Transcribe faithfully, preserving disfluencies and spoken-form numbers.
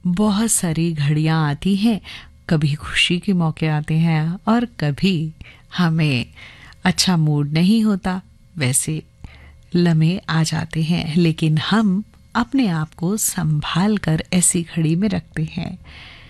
बहुत सारी घड़ियां आती हैं, कभी खुशी के मौके आते हैं और कभी हमें अच्छा मूड नहीं होता, वैसे लम्हे आ जाते हैं, लेकिन हम अपने आप को संभाल कर ऐसी घड़ी में रखते हैं।